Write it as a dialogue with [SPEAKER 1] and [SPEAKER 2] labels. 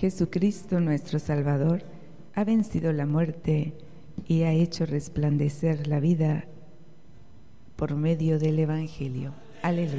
[SPEAKER 1] Jesucristo nuestro Salvador ha vencido la muerte y ha hecho resplandecer la vida por medio del Evangelio. Aleluya.